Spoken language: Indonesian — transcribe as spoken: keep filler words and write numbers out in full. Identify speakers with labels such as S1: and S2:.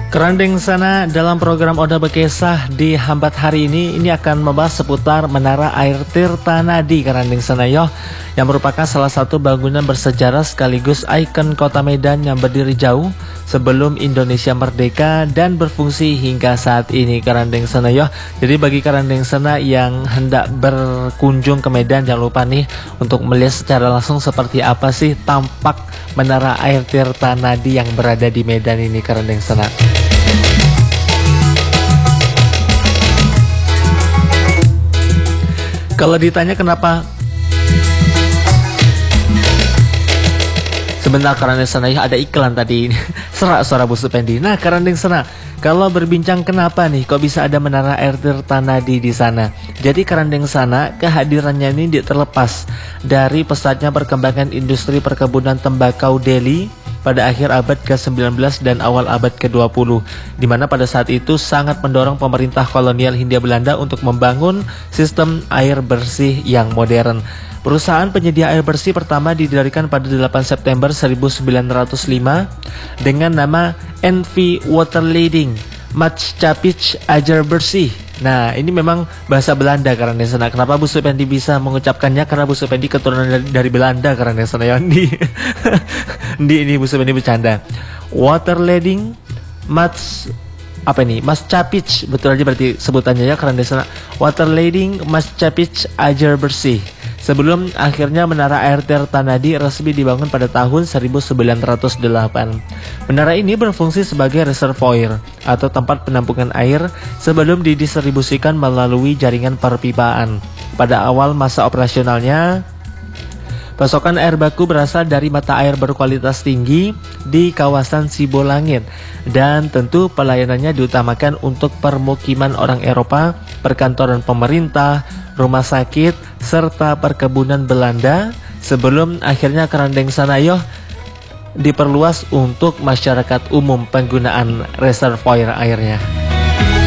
S1: Kerandeng Sana dalam program Oda Bekesah di Hambat hari ini ini akan membahas seputar Menara Air Tirtana di Kerandeng Sana yo, yang merupakan salah satu bangunan bersejarah sekaligus ikon kota Medan yang berdiri jauh sebelum Indonesia merdeka dan berfungsi hingga saat ini. Kerandeng Sana yo. Jadi bagi Kerandeng Sana yang hendak berkunjung ke Medan, jangan lupa nih untuk melihat secara langsung seperti apa sih tampak Menara Air Tirtana di yang berada di Medan ini, Kerandeng Sana. Kalau ditanya kenapa, sebentar, Kerandeng Sana ya, ada iklan tadi. Serak suara Bu Supendi. Nah, Kerandeng Sana, kalau berbincang kenapa nih kok bisa ada Menara Air Tirtana di di sana. Jadi Kerandeng Sana kehadirannya ini tidak terlepas dari pesatnya perkembangan industri perkebunan tembakau Delhi pada akhir abad ke sembilan belas dan awal abad ke dua puluh, di mana pada saat itu sangat mendorong pemerintah kolonial Hindia Belanda untuk membangun sistem air bersih yang modern. Perusahaan penyedia air bersih pertama didirikan pada delapan September seribu sembilan ratus lima dengan nama N V Water Leiding Maatschappij Air Bersih. Nah, ini memang bahasa Belanda, Kerandeng Sana. Kenapa Bu Supendi bisa mengucapkannya? Karena Bu Supendi keturunan dari, dari Belanda, Kerandeng Sana. Di, di ini Bu Supendi bercanda. Water Leiding Mats apa ini? Maatschappij, betul aja berarti sebutannya ya, Kerandeng Sana. Water Leiding Maatschappij Air Bersih. Sebelum akhirnya Menara Air Tirtana resmi dibangun pada tahun seribu sembilan ratus delapan. Menara ini berfungsi sebagai reservoir atau tempat penampungan air sebelum didistribusikan melalui jaringan perpipaan. Pada awal masa operasionalnya, pasokan air baku berasal dari mata air berkualitas tinggi di kawasan Sibolangit, dan tentu pelayanannya diutamakan untuk permukiman orang Eropa, perkantoran pemerintah, rumah sakit, serta perkebunan Belanda sebelum akhirnya Kerandeng Sana yo diperluas untuk masyarakat umum penggunaan reservoir airnya.